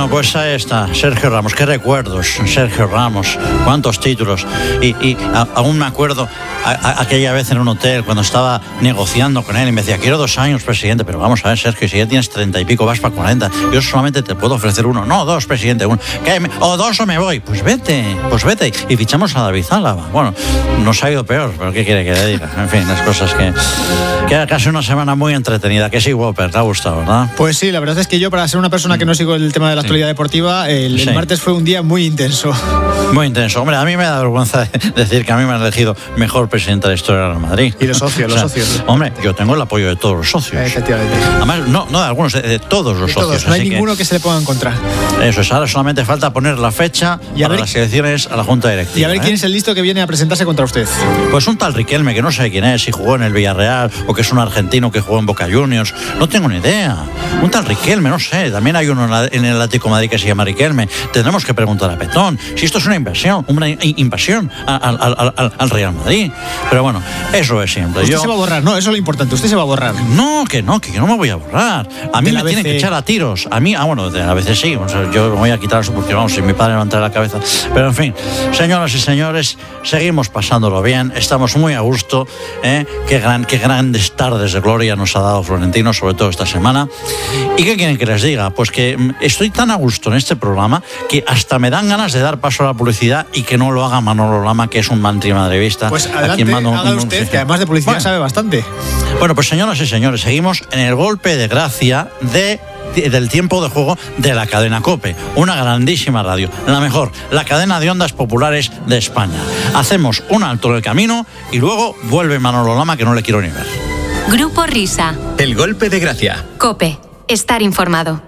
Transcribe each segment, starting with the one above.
Bueno, pues ahí está, Sergio Ramos. Qué recuerdos, Sergio Ramos. Cuántos títulos. Y aún me acuerdo aquella vez en un hotel cuando estaba negociando con él y me decía, quiero 2 años, presidente. Pero vamos a ver, Sergio, si ya tienes 30 y pico, vas para 40. Yo solamente te puedo ofrecer 1. No, 2, presidente. 1. O 2 o me voy. Pues vete. Y fichamos a David Álava. Bueno, nos ha ido peor, pero ¿qué quiere que le diga? En fin, las cosas que... Queda casi una semana muy entretenida. Que sí, Whopper, te ha gustado, ¿verdad? Pues sí, la verdad es que yo, para ser una persona que no sigo el tema de la actualidad deportiva, el martes fue un día muy intenso. Muy intenso. Hombre, a mí me da vergüenza decir que a mí me han elegido mejor presidente de la historia del Real Madrid. Y los socios, Hombre, yo tengo el apoyo de todos los socios. Efectivamente. Además, no de algunos, de todos los socios. No hay ninguno que se le pueda encontrar. Eso es, ahora solamente falta poner la fecha para las elecciones a la Junta Directiva. Y a ver quién es el listo que viene a presentarse contra usted. Pues un tal Riquelme, que no sé quién es, si jugó en el Villarreal o que es un argentino que jugó en Boca Juniors. No tengo ni idea. Un tal Riquelme, no sé. También hay uno en el Atlético de Madrid que se llama Riquelme. Tendremos que preguntar a Petón si esto es una invasión al Real Madrid. Pero bueno, eso es siempre. Usted se va a borrar, no, eso es lo importante. Usted se va a borrar. No, que yo no me voy a borrar. A mí me tienen que echar a tiros. A mí, a veces sí. O sea, yo me voy a quitar eso porque, vamos, si mi padre no entra en la cabeza. Pero en fin, señoras y señores, seguimos pasándolo bien. Estamos muy a gusto. Qué grandes tardes de gloria nos ha dado Florentino, sobre todo esta semana. ¿Y qué quieren que les diga? Pues que estoy tan a gusto en este programa que hasta me dan ganas de dar paso a la publicidad y que no lo haga Manolo Lama, que es un madrivista. Pues adelante, haga usted, que además de publicidad sabe bastante. Bueno, pues señoras y señores, seguimos en el golpe de gracia del tiempo de juego de la cadena COPE, una grandísima radio, la mejor, la cadena de ondas populares de España. Hacemos un alto en el camino y luego vuelve Manolo Lama, que no le quiero ni ver. Grupo Risa. El golpe de gracia. COPE. Estar informado.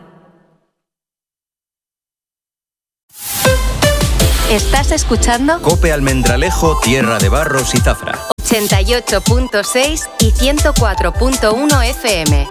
¿Estás escuchando? COPE Almendralejo, Tierra de Barros y Zafra. 88.6 y 104.1 FM.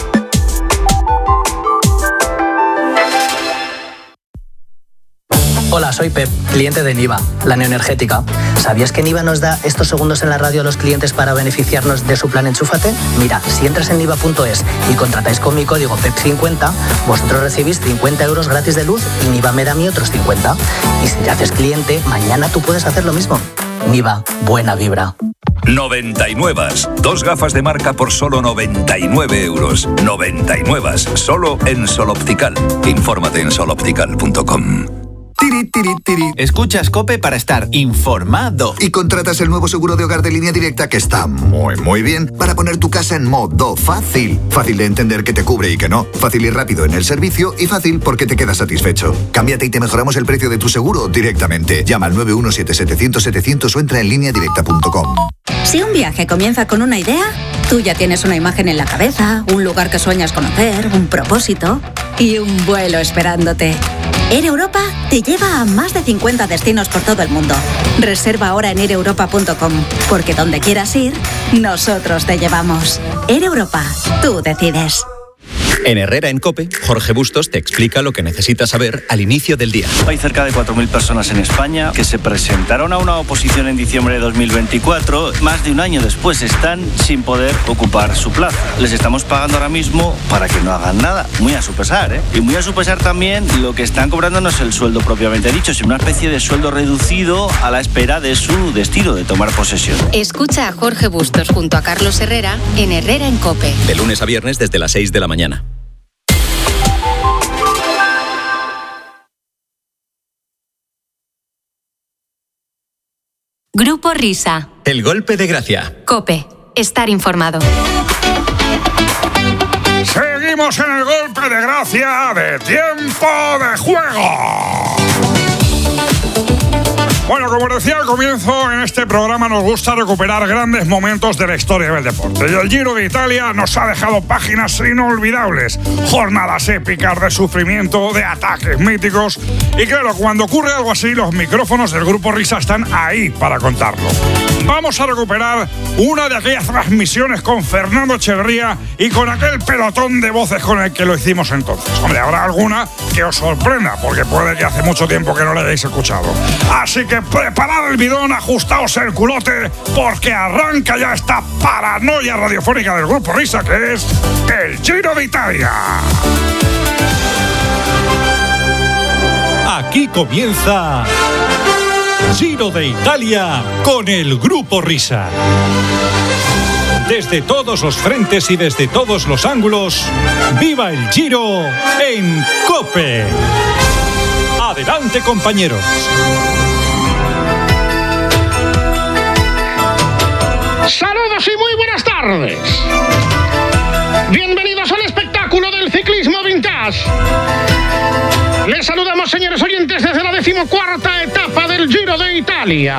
Hola, soy Pep, cliente de Niva, la neoenergética. ¿Sabías que Niva nos da estos segundos en la radio a los clientes para beneficiarnos de su plan Enchúfate? Mira, si entras en niva.es y contratáis con mi código PEP50, vosotros recibís 50 euros gratis de luz y Niva me da a mí otros 50. Y si te haces cliente, mañana tú puedes hacer lo mismo. Niva, buena vibra. 99. 2 gafas de marca por solo 99 euros. 99. Solo en Sol Optical. Infórmate en soloptical.com. Escuchas COPE para estar informado. Y contratas el nuevo seguro de hogar de Línea Directa, que está muy bien, para poner tu casa en modo fácil. Fácil de entender que te cubre y que no. Fácil y rápido en el servicio y fácil porque te quedas satisfecho. Cámbiate y te mejoramos el precio de tu seguro directamente. Llama al 917-700-700 o entra en lineadirecta.com. Si un viaje comienza con una idea, tú ya tienes una imagen en la cabeza, un lugar que sueñas conocer, un propósito y un vuelo esperándote. Air Europa te lleva a más de 50 destinos por todo el mundo. Reserva ahora en aireuropa.com, porque donde quieras ir, nosotros te llevamos. Air Europa, tú decides. En Herrera en COPE, Jorge Bustos te explica lo que necesitas saber al inicio del día. Hay cerca de 4.000 personas en España que se presentaron a una oposición en diciembre de 2024. Más de un año después están sin poder ocupar su plaza. Les estamos pagando ahora mismo para que no hagan nada. Muy a su pesar, ¿eh? Y muy a su pesar también, lo que están cobrando no es el sueldo propiamente dicho, sino una especie de sueldo reducido a la espera de su destino, de tomar posesión. Escucha a Jorge Bustos junto a Carlos Herrera en Herrera en COPE. De lunes a viernes desde las 6 de la mañana. Grupo Risa. El golpe de gracia. COPE. Estar informado. Seguimos en el golpe de gracia de tiempo de juego. Bueno, como decía al comienzo, en este programa nos gusta recuperar grandes momentos de la historia del deporte. Y el Giro de Italia nos ha dejado páginas inolvidables, jornadas épicas de sufrimiento, de ataques míticos. Y claro, cuando ocurre algo así, los micrófonos del Grupo Risa están ahí para contarlo. Vamos a recuperar una de aquellas transmisiones con Fernando Echeverría y con aquel pelotón de voces con el que lo hicimos entonces. Hombre, habrá alguna que os sorprenda, porque puede que hace mucho tiempo que no la hayáis escuchado. Así que preparad el bidón, ajustaos el culote, porque arranca ya esta paranoia radiofónica del Grupo Risa, que es el Giro de Italia. Aquí comienza Giro de Italia con el Grupo Risa. Desde todos los frentes y desde todos los ángulos, ¡viva el Giro en COPE! Adelante, compañeros. Saludos y muy buenas tardes. Bienvenidos al espectáculo del ciclismo vintage. Les saludamos, señores oyentes, desde la 14ª etapa del Giro de Italia.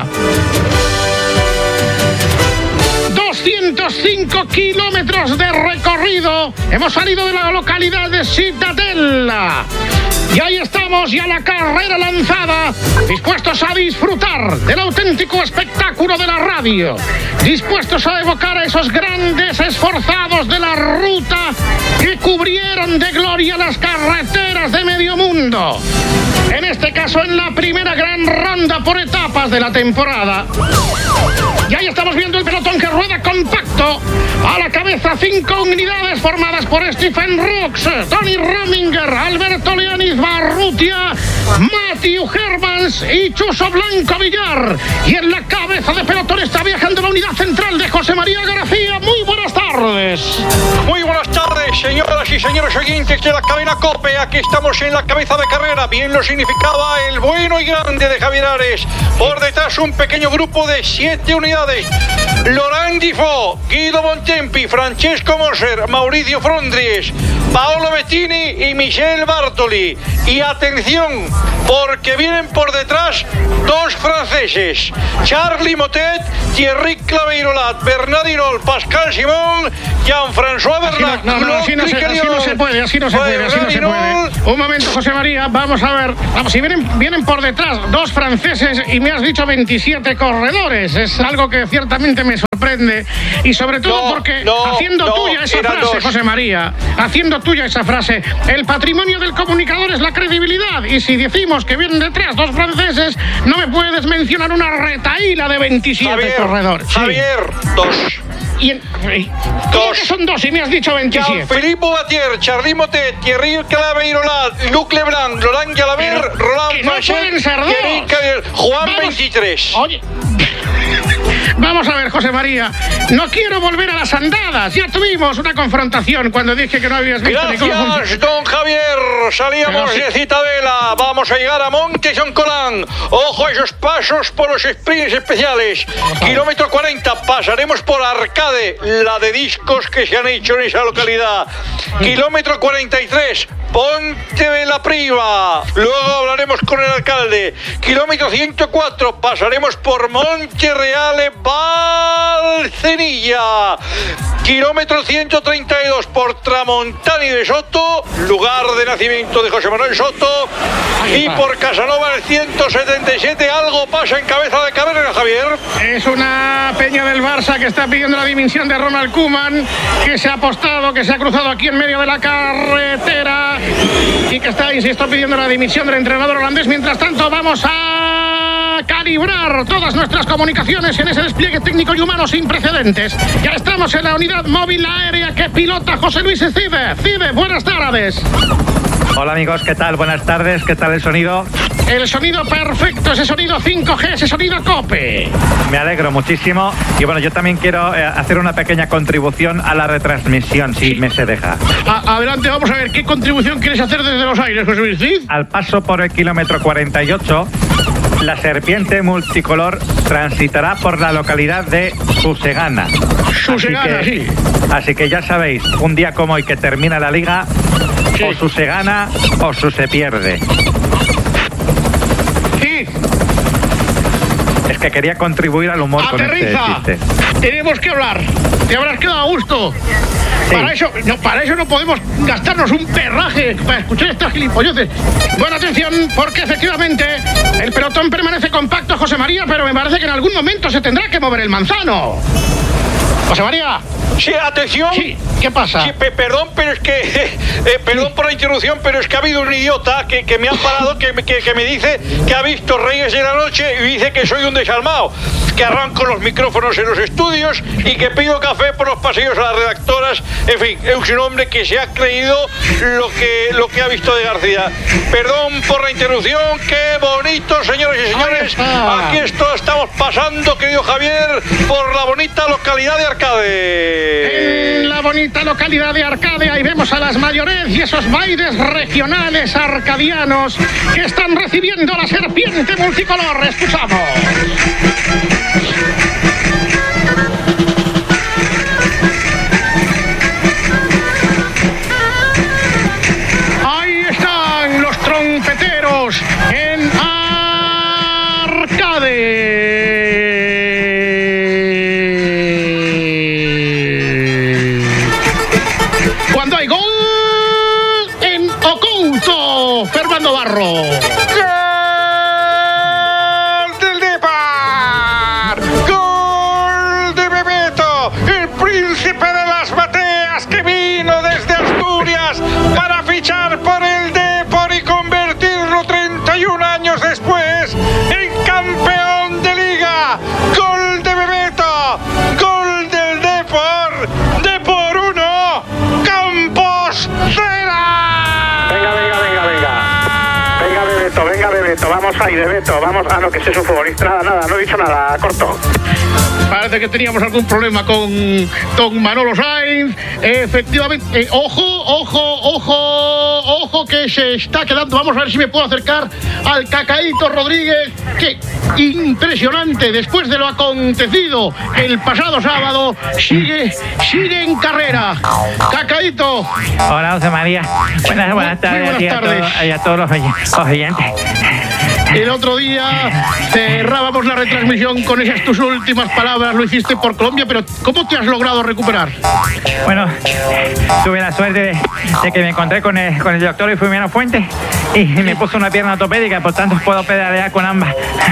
205 kilómetros de recorrido. Hemos salido de la localidad de Cittadella. Y ahí estamos, ya la carrera lanzada, dispuestos a disfrutar del auténtico espectáculo de la radio, dispuestos a evocar a esos grandes esforzados de la ruta que cubrieron de gloria las carreteras de medio mundo. En este caso, en la primera gran ronda por etapas de la temporada. Y ahí estamos viendo el pelotón que rueda compacto. A la cabeza 5 unidades formadas por Stephen Brooks, Tony Rominger, Alberto Leonis Barrutia, Matthew Hermans y Chuso Blanco Villar. Y en la cabeza de pelotón está viajando la unidad central de José María García. Muy buenas tardes. Muy buenas tardes, señoras y señores oyentes de la cadena COPE. Aquí estamos en la cabeza de carrera. Bien lo significaba el bueno y grande de Javier Ares. Por detrás un pequeño grupo de 7 unidades. Laurent Difo, Guido Bontempi, Francesco Moser, Mauricio Frondries, Paolo Bettini y Michel Bartoli. Y atención, porque vienen por detrás 2 franceses, Charly Motet, Thierry Claveirolat, Bernard Hinault, Pascal Simon, Jean-François Bernat. Así no se puede. Un momento, José María, vamos a ver. Vamos, si vienen por detrás 2 franceses y me has dicho 27 corredores. Es algo que ciertamente me sorprende. Y sobre todo porque haciendo tuya esa frase, José María, haciendo tuya esa frase, el patrimonio del comunicador es la credibilidad. Y si decimos que vienen detrás 2 franceses, no me puedes mencionar una retaíla de 27 corredores. Javier, 2. ¿Cómo que son 2 y me has dicho 27? Jean-Philippe Boatier, Charly Motet, Thierry Claveirolat, Luc Leblanc, Laurent Jalabert, Roland Franchel, Thierry Claveirolat, Juan 23. Oye, vamos a ver, José María, no quiero volver a las andadas. Ya tuvimos una confrontación cuando dije que no habías visto ni cómo funciona. Gracias, don Javier. Salíamos de Cittadella. Vamos a llegar a Monte San Colán. Ojo a esos pasos por los sprints especiales. Kilómetro 40, pasaremos por Arcade, la de discos que se han hecho en esa localidad. Kilómetro 43, Ponte de la Priva. Luego hablaremos con el alcalde. Kilómetro 104, pasaremos por Montereale Valcenilla. Kilómetro 132 por Tramontani de Soto, lugar de nacimiento de José Manuel Soto. Y por Casanova el 177. Algo pasa en cabeza de carrera, Javier. Es una peña del Barça que está pidiendo la dimisión de Ronald Koeman, que se ha apostado, que se ha cruzado aquí en medio de la carretera y que está, insisto, pidiendo la dimisión del entrenador holandés. Mientras tanto, vamos a calibrar todas nuestras comunicaciones en ese despliegue técnico y humano sin precedentes. Ya estamos en la unidad móvil aérea que pilota José Luis Cide. Cide, buenas tardes. Hola amigos, ¿qué tal? Buenas tardes, ¿qué tal el sonido? El sonido perfecto, ese sonido 5G, ese sonido COPE. Me alegro muchísimo y bueno, yo también quiero hacer una pequeña contribución a la retransmisión, si me se deja. Adelante, vamos a ver, ¿qué contribución quieres hacer desde los aires, José Luis Cid? Al paso por el kilómetro 48, la serpiente multicolor transitará por la localidad de Susegana. Susegana, sí. Así que ya sabéis, un día como hoy que termina la liga, sí, o su se gana o su se pierde. Sí. Es que quería contribuir al humor. Aterriza. Con este chiste. Tenemos que hablar. Te habrás quedado a gusto. Sí. Para eso no podemos gastarnos un perraje para escuchar estas gilipolleces. Buena atención, porque efectivamente el pelotón permanece compacto, José María, pero me parece que en algún momento se tendrá que mover el manzano. José María. Sí, atención. Sí, ¿qué pasa? Sí, perdón, pero es que... perdón por la interrupción, pero es que ha habido un idiota que me ha parado, que me dice que ha visto Reyes de la Noche y dice que soy un desalmado. que arranco los micrófonos en los estudios y que pido café por los pasillos a las redactoras. En fin, es un hombre que se ha creído lo que ha visto de García. Perdón por la interrupción, qué bonito, señores y señores. Aquí estamos pasando, querido Javier, por la bonita localidad de Arcade. En la bonita localidad de Arcade, ahí vemos a las mayores y esos bailes regionales arcadianos que están recibiendo la serpiente multicolor. Escuchamos. Ahí están los trompeteros en Arcade. Cuando hay gol en Ocouto, Fernando Barro. ¡Gol del Depor! ¡Gol de Bebeto! El príncipe de las bateas que vino desde Asturias para fichar por el Depor y convertirlo 31 años después en campeón de liga. ¡Gol de Bebeto! ¡Gol del Depor! ¡Depor 1! ¡Campos 0! Venga, Bebeto, vamos ahí, Bebeto, vamos. Ah, no, que ese es un futbolista. Nada, no he dicho nada, corto. Parece que teníamos algún problema con Manolo Sainz. Efectivamente, ojo, que se está quedando. Vamos a ver si me puedo acercar al Cacaíto Rodríguez. Que impresionante, después de lo acontecido el pasado sábado, sigue en carrera. Cacaíto. Hola, José María. Buenas tardes. Muy buenas tardes. A todos los oyentes. El otro día cerrábamos la retransmisión con esas tus últimas palabras, lo hiciste por Colombia, pero ¿cómo te has logrado recuperar? Bueno, tuve la suerte de que me encontré con el doctor Ifumino Fuentes y me puso una pierna ortopédica, por tanto puedo pedalear con ambas.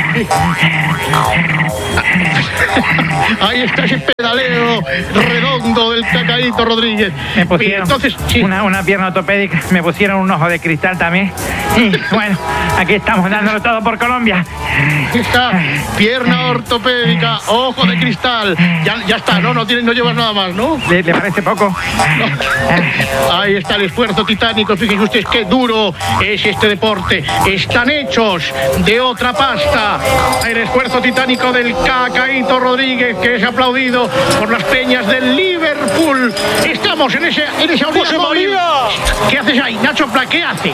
Ahí está ese pedaleo redondo del Cacaíto Rodríguez. Me pusieron entonces, sí, una pierna ortopédica, me pusieron un ojo de cristal también. Y bueno, aquí estamos dándolo todo por Colombia. Está pierna ortopédica, ojo de cristal. Ya está, no llevas nada más, ¿no? ¿Le parece poco? No. Ahí está el esfuerzo titánico. Fíjense ustedes qué duro es este deporte. Están hechos de otra pasta. El esfuerzo titánico del Cacaíto Rodríguez, que es aplaudido por las peñas del Liverpool. Estamos en esa ¡José María! ¿Qué haces ahí? Nacho Pla, ¿qué haces?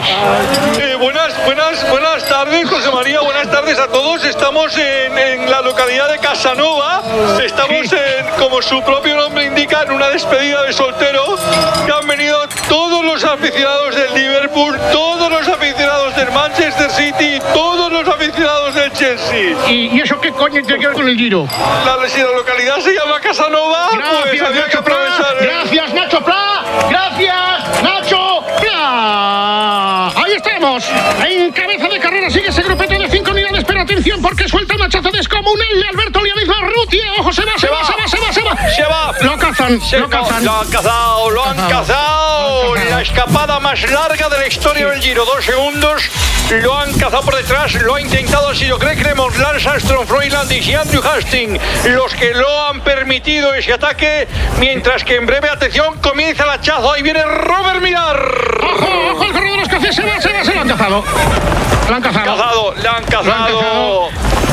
Buenas tardes, José María. Buenas tardes a todos. Estamos en la localidad de Casanova. Estamos como su propio nombre indica, en una despedida de soltero, que han venido todos los aficionados del Liverpool, todos los aficionados del Manchester City, todos los aficionados del Chelsea. ¿Y eso qué coño tiene que ver con el Giro? Si la localidad se llama Casanova, pues había que aprovechar. Gracias, Nacho Pla. Gracias, Nacho Pla. Ahí estamos. En cabeza de carrera sigue ese grupete de 5 unidades, pero atención porque suelta un hachazo descomunal de Alberto Lianiz Barruti. Ojo, se va. Lo han cazado. La escapada más larga de la historia del Giro. 2 segundos. Lo han cazado por detrás. Lo ha intentado. Ha sido Greg LeMond, Lance Armstrong, Freeland y Andrew Hastings los que lo han permitido ese ataque. Mientras que en breve, atención, comienza el hachazo. Ahí viene Robert Millar. Ojo, el corredor escocés se va. Lo han cazado. Le han cazado.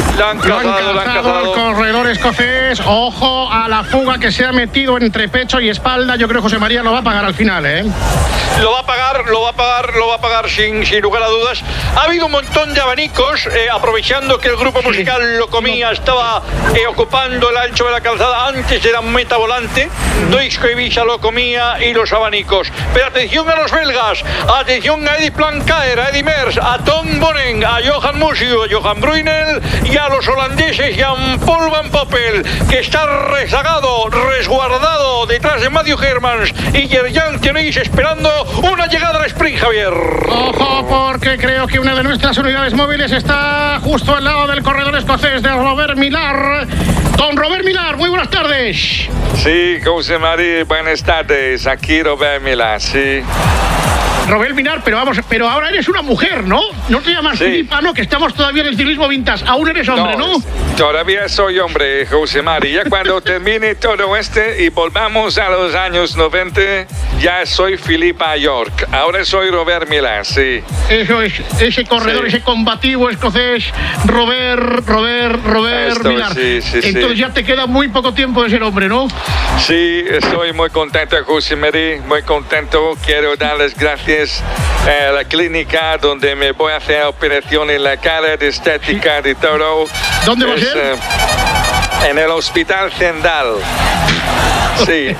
El corredor escocés. Ojo a la fuga que se ha metido entre pecho y espalda. Yo creo que José María lo va a pagar al final, ¿eh? Lo va a pagar sin lugar a dudas. Ha habido un montón de abanicos, aprovechando que el grupo musical Locomía estaba ocupando el ancho de la calzada antes de la meta volante. Doisco Ibiza, Locomía y los abanicos. Pero atención a los belgas, atención a Eddy Plankaer, a Eddy Merckx, a Tom Bonen, a Johan Museeuw, a Johan Brunel y a los holandeses Jan-Paul Van Poppel, que está rezagado, resguardado detrás de Matthew Hermans y Gerjan Tenis, esperando una llegada al sprint, Javier. Ojo, porque creo que una de nuestras unidades móviles está justo al lado del corredor escocés de Robert Millar. Don Robert Millar, muy buenas tardes. Sí, José María, buenas tardes. Aquí Robert Millar, sí. Robert Millar, pero ahora eres una mujer, ¿no? No te llamas Filipa, ¿no? Que estamos todavía en el ciclismo vintage. Aún eres hombre, ¿no? Todavía soy hombre, José María. Cuando termine todo y volvamos a los años 90, ya soy Filipa York. Ahora soy Robert Millar, sí. Eso es, ese corredor, ese combativo escocés, Robert Millar. Entonces ya te queda muy poco tiempo de ser hombre, ¿no? Sí, estoy muy contento, José María, muy contento. Quiero darles gracias a la clínica donde me voy a hacer operación en la cara de estética de todo. ¿Dónde va a ser? En el Hospital Zendal. Sí,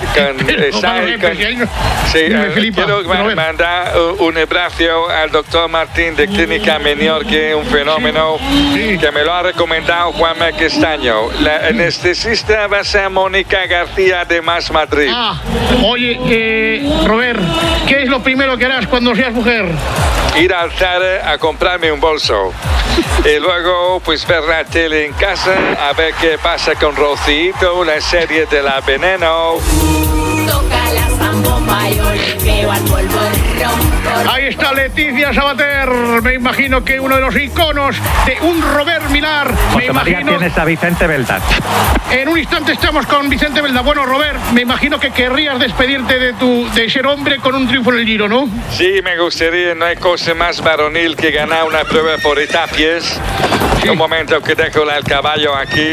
quiero mandar un abrazo al doctor Martín de Clínica Menorque, un fenómeno que me lo ha recomendado Juanma Castaño. La anestesista va a ser Mónica García de Más Madrid. Oye, Robert, ¿qué es lo primero que harás cuando seas mujer? Ir al Zara a comprarme un bolso. Y luego, pues, ver la tele en casa, a ver qué pasa con Rocito, la serie de La Veneno. Toca la zambomba, yo le pego al polvo ronco. Ahí está Leticia Sabater, me imagino que uno de los iconos de un Robert Millar. José María, tienes a Vicente Belda. En un instante estamos con Vicente Belda. Bueno, Robert, me imagino que querrías despedirte de ser hombre con un triunfo en el Giro, ¿no? Sí, me gustaría. No hay cosa más varonil que ganar una prueba por etapas. Un momento que dejo el caballo aquí.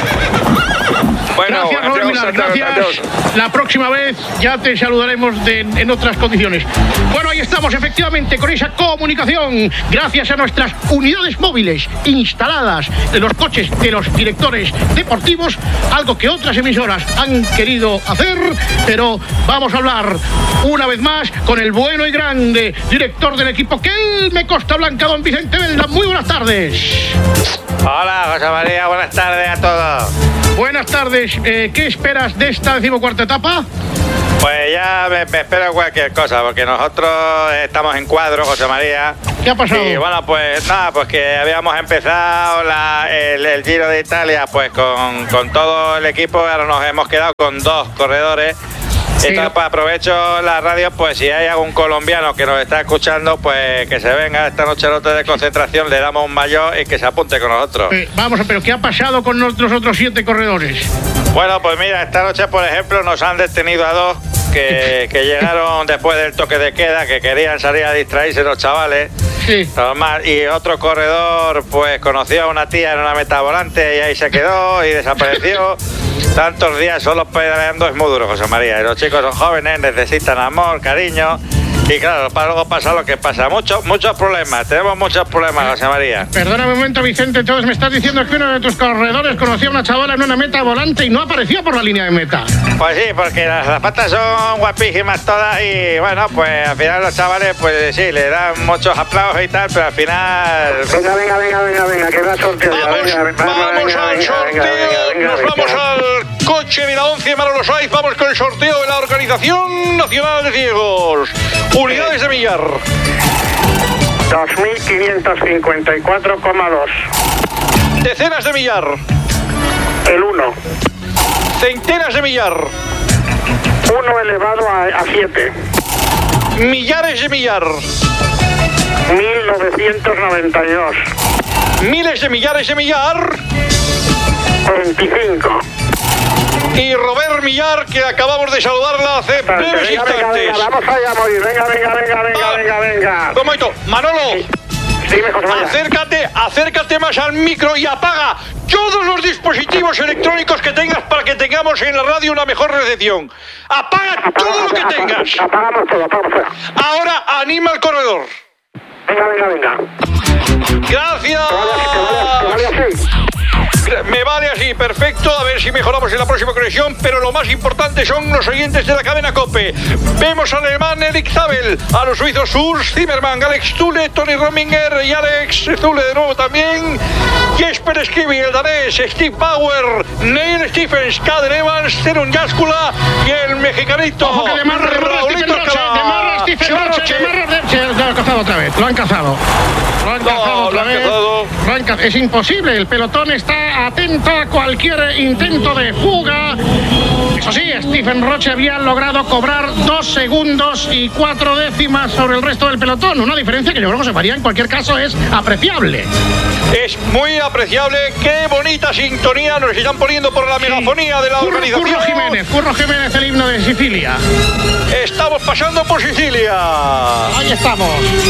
Bueno, gracias, Robert Millar, gracias. Adiós. La próxima vez ya te saludaremos en otras condiciones. Bueno, ahí estamos, efectivamente, con esa comunicación, gracias a nuestras unidades móviles instaladas en los coches de los directores deportivos, algo que otras emisoras han querido hacer, pero vamos a hablar una vez más con el bueno y grande director del equipo Kelme Costa Blanca, don Vicente Belda. Muy buenas tardes. Hola, José María, buenas tardes a todos. Buenas tardes. ¿Qué esperas de esta 14ª etapa? Pues ya me espero cualquier cosa, porque nosotros estamos en cuadro, José María. ¿Qué ha pasado? Y bueno, pues nada, pues que habíamos empezado el Giro de Italia pues con todo el equipo, ahora nos hemos quedado con 2 corredores. Sí. Entonces, pues aprovecho la radio, pues si hay algún colombiano que nos está escuchando, pues que se venga esta noche al hotel de concentración, le damos un maillot y que se apunte con nosotros. Vamos, pero ¿qué ha pasado con nuestros otros 7 corredores? Bueno, pues mira, esta noche, por ejemplo, nos han detenido a 2 que llegaron después del toque de queda, que querían salir a distraerse los chavales. Sí. Normal. Y otro corredor, pues conoció a una tía en una meta volante y ahí se quedó y desapareció. Tantos días solo pedaleando es muy duro, José María. Y los chicos son jóvenes, necesitan amor, cariño. Y claro, para luego pasa lo que pasa. Muchos problemas, tenemos muchos problemas, José María. Perdóname un momento, Vicente, entonces me estás diciendo que uno de tus corredores conocía a una chavala en una meta volante y no aparecía por la línea de meta. Pues sí, porque las zapatas son guapísimas todas y bueno, pues al final los chavales, pues sí, le dan muchos aplausos y tal, pero al final... Venga, que va sorteo. Vamos al sorteo, nos vamos al coche de la 11 Manolo Saiz, vamos con el sorteo de la Organización Nacional de Ciegos. Unidades de millar. 2.554,2. Decenas de millar. El 1. Centenas de millar. 1 elevado a 7. Millares de millar. 1992. Miles de millares de millar. 25. Y Robert Millar, que acabamos de saludarla hace breves instantes. Venga, vamos allá a morir. Venga. Un momento, Manolo. Acércate más al micro y apaga todos los dispositivos electrónicos que tengas para que tengamos en la radio una mejor recepción. Apaga todo lo que tengas. Apagamos todo. Ahora anima al corredor. Venga. Gracias. Que vale así. Me vale así, perfecto. A ver si mejoramos en la próxima conexión. Pero lo más importante son los oyentes de la cadena COPE. Vemos al alemán Erik Zabel, a los suizos Urs Zimmermann, Alex Zule, Tony Rominger y Alex Zule de nuevo también. Jesper Esquivi, el danés, Steve Bauer, Neil Stephens, Caden Evans, Cerun Yaskula y el mexicanito Ojo que de Marra, Raulito Alcalá. Stephen Roche. Lo han cazado otra vez. Lo han cazado otra vez. Es imposible. El pelotón está atento a cualquier intento de fuga. Eso sí, Stephen Roche había logrado cobrar 2 segundos y 4 décimas sobre el resto del pelotón. Una diferencia que yo creo que José María en cualquier caso es apreciable. Es muy apreciable. Qué bonita sintonía nos están poniendo por la megafonía de la organización. Curro Jiménez, el himno de Sicilia. Estamos pasando por Sicilia. Ahí estamos.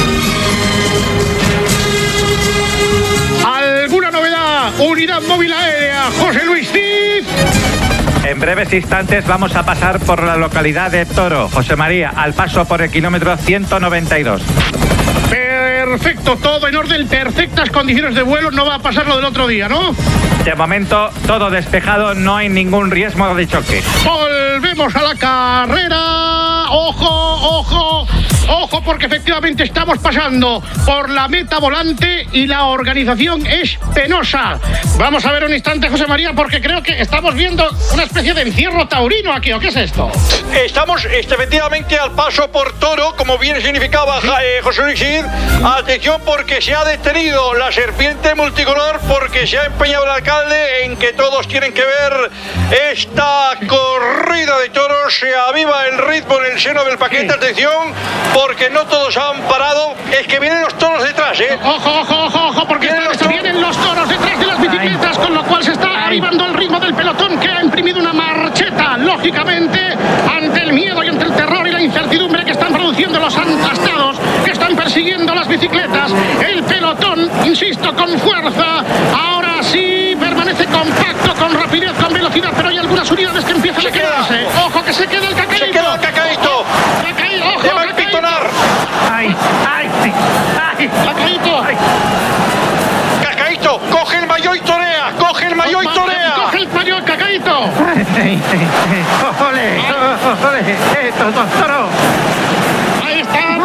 ¿Alguna novedad? Unidad móvil aérea, José Luis Cid. En breves instantes vamos a pasar por la localidad de Toro. José María, al paso por el kilómetro 192. Perfecto, todo en orden, perfectas condiciones de vuelo, no va a pasar lo del otro día, ¿no? De momento, todo despejado, no hay ningún riesgo de choque. Volvemos a la carrera. Ojo, porque efectivamente estamos pasando por la meta volante y la organización es penosa. Vamos a ver un instante, José María, porque creo que estamos viendo una especie de encierro taurino aquí, ¿o qué es esto? Estamos efectivamente al paso por Toro, como bien significaba José Luis Cid. Atención, porque se ha detenido la serpiente multicolor, porque se ha empeñado el alcalde en que todos tienen que ver esta corrida de toros. Se aviva el ritmo en el seno del paquete. Atención, porque no todos han parado. Es que vienen los toros detrás, ¿eh? Ojo, porque vienen los toros detrás de las bicicletas, con lo cual se está avivando el ritmo del pelotón, que ha imprimido una marcheta, lógicamente, ante el miedo y ante el terror y la incertidumbre que están produciendo los antastados, que están persiguiendo las bicicletas. El pelotón, insisto, con fuerza, ahora sí permanece compacto, con rapidez, con velocidad, pero hay algunas unidades que empiezan a quedarse. Ojo, que se queda el Cacaíto. Se queda el Cacaíto. Ojo, a pitonar. Cacaíto, coge el maillot y torea. Coge el maillot, Cacaíto. ¡Ole! ¡Toro! Ahí está.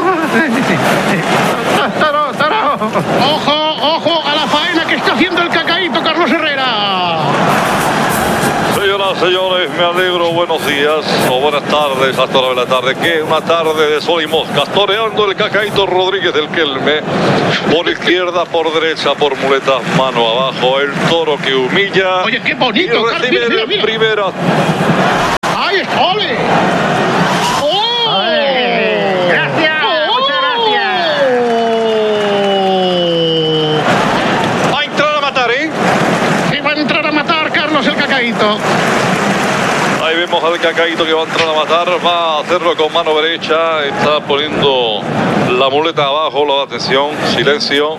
¡Toro! Ojo a la faena que está haciendo el Cacaíto, Carlos Herrera. Señoras, señores, me alegro, buenos días o buenas tardes, hasta la hora de la tarde, que una tarde de sol y moscas, toreando el Cacaíto Rodríguez del Kelme, por izquierda, por derecha, por muletas, mano abajo, el toro que humilla. Oye, qué bonito, y recibe mira. Primera. ¡Ahí está! ¡Ole! Gracias, muchas gracias. Va a entrar a matar, ¿eh? Sí, va a entrar a matar, Carlos, el Cacaíto. Ahí vemos al Cacaíto que va a entrar a matar, va a hacerlo con mano derecha, está poniendo la muleta abajo, la atención, silencio.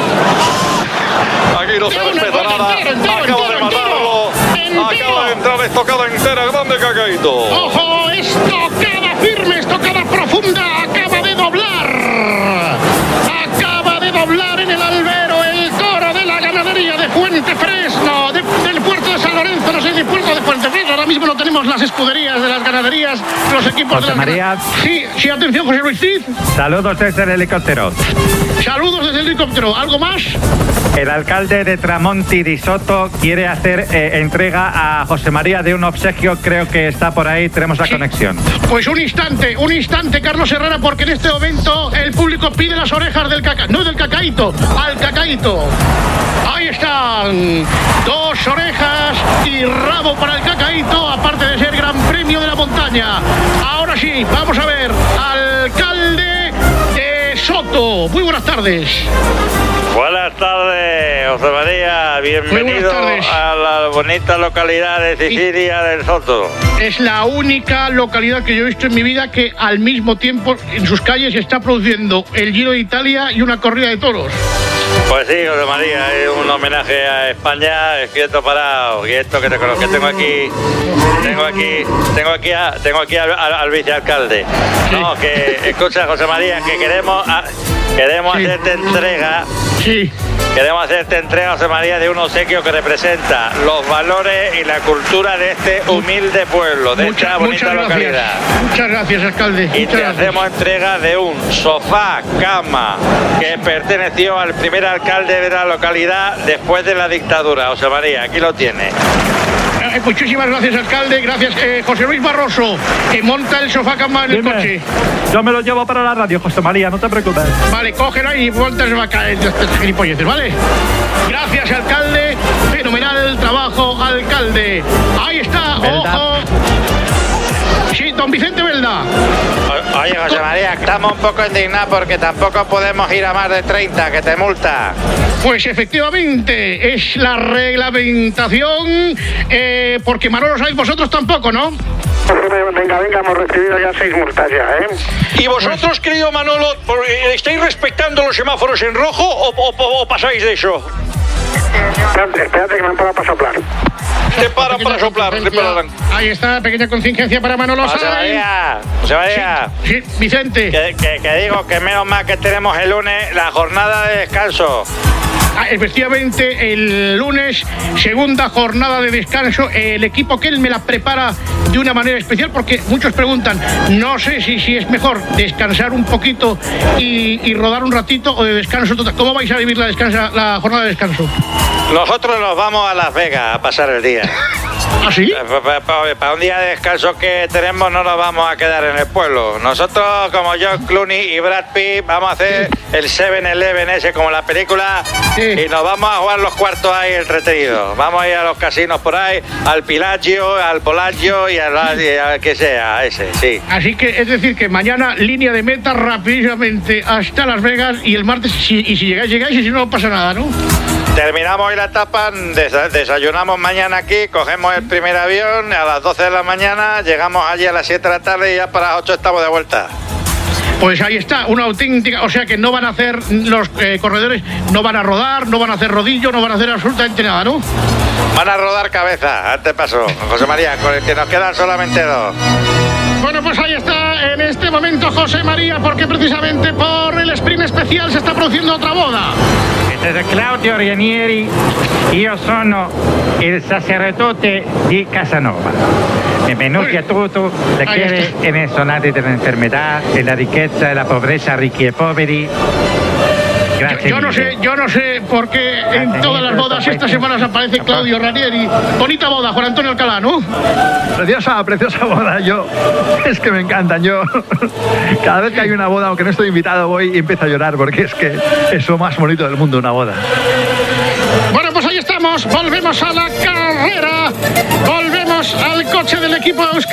Aquí no se respeta nada, acaba de matarlo, acaba de entrar estocada entera, grande Cacaíto. ¡Ojo! Estocada firme, estocada profunda, acaba de doblar en el albero el toro de la ganadería de Fuente Fresno, del puerto de San Lorenzo, no sé, del puerto de Fuente Fresno. Ahora mismo no tenemos las escuderías de las ganaderías, los equipos José de las María. Sí, atención, José Luis Cid. Saludos desde el helicóptero. Saludos desde el helicóptero. ¿Algo más? El alcalde de Tramonti di Soto quiere hacer entrega a José María de un obsequio, creo que está por ahí, tenemos la conexión. Pues un instante, Carlos Herrera, porque en este momento el público pide las orejas del Cacaíto, no del Cacaíto, al Cacaíto. Ahí están, 2 orejas y rabo para el Cacaíto, aparte de ser gran premio de la montaña. Ahora sí, vamos a ver, alcalde de Soto. Muy buenas tardes. Buenas tardes, José María. Bienvenido a la bonita localidad de Sicilia del Soto. Es la única localidad que yo he visto en mi vida que al mismo tiempo en sus calles se está produciendo el Giro de Italia y una corrida de toros. Pues sí, José María, es un homenaje a España, quieto parado, quieto que tengo aquí al vicealcalde. No, que escucha, José María, que queremos hacerte entrega. Sí. Queremos hacerte entrega, José María, de un obsequio que representa los valores y la cultura de este humilde pueblo, de esta bonita localidad. Muchas gracias, alcalde. Y te hacemos entrega de un sofá, cama, que perteneció al primer alcalde de la localidad después de la dictadura. José María, aquí lo tiene. Muchísimas gracias, alcalde. Gracias, José Luis Barroso, que monta el sofá cama en el coche. Yo me lo llevo para la radio, José María, no te preocupes. Vale, cógelo y monta el sofá cama. Gilipolleces, ¿vale? Gracias, alcalde. Fenomenal trabajo, alcalde. Ahí está, ojo. Sí, don Vicente Belda. Oye, José María, estamos un poco indignados porque tampoco podemos ir a más de 30, que te multa. Pues efectivamente, es la reglamentación, porque Manolo sabéis vosotros tampoco, ¿no? Venga, hemos recibido ya 6 multas ya, ¿eh? ¿Y vosotros, querido Manolo, estáis respetando los semáforos en rojo o pasáis de eso? Espérate que me han parado para soplar. Te paran para soplar, te paran. Ahí está, pequeña contingencia para Manolo José María, Sí, Vicente. Que digo que menos mal que tenemos el lunes la jornada de descanso. Efectivamente, el lunes, segunda jornada de descanso. El equipo que él me la prepara de una manera especial porque muchos preguntan, no sé si es mejor descansar un poquito y rodar un ratito o de descanso total. ¿Cómo vais a vivir la jornada de descanso? Nosotros nos vamos a Las Vegas a pasar el día. ¿Ah, sí? Para un día de descanso que tenemos no nos vamos a quedar en el pueblo. Nosotros, como George Clooney y Brad Pitt, vamos a hacer el 7-Eleven ese como la película y nos vamos a jugar los cuartos ahí entretenidos. Vamos a ir a los casinos por ahí, al Pilagio, al Polagio y al que sea, ese, sí. Así que es decir que mañana línea de meta rápidamente hasta Las Vegas y el martes, si llegáis y si no pasa nada, ¿no? Terminamos hoy la etapa, desayunamos mañana aquí, cogemos el primer avión a las 12 de la mañana, llegamos allí a las 7 de la tarde y ya para las 8 estamos de vuelta. Pues ahí está, una auténtica, o sea que no van a hacer los corredores, no van a rodar, no van a hacer rodillo, no van a hacer absolutamente nada, ¿no? Van a rodar cabeza, antes pasó, José María, con el que nos quedan solamente 2. Bueno, pues ahí está en este momento José María, porque precisamente por el sprint especial se está produciendo otra boda. Este es Claudio Ranieri, io sono il sacerdote di Casanova. Benvenuti a tutti, la quiere en el sonate de la enfermedad, de la riqueza, de la pobreza, ricchi e poveri. Yo no sé por qué en todas las bodas esta semana aparece Claudio Ranieri. Bonita boda, Juan Antonio Alcalá, ¿no? Preciosa boda. Es que me encantan. Cada vez que hay una boda, aunque no estoy invitado, voy y empiezo a llorar porque es que es lo más bonito del mundo, una boda. Bueno, pues ahí estamos. Volvemos a la carrera. Volvemos al coche del equipo de Euskadi.